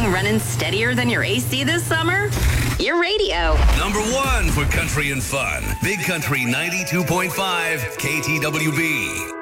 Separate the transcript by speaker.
Speaker 1: heating running steadier than your AC this summer? Your radio.
Speaker 2: Number 1 for country and fun. Big Country 92.5 KTWB.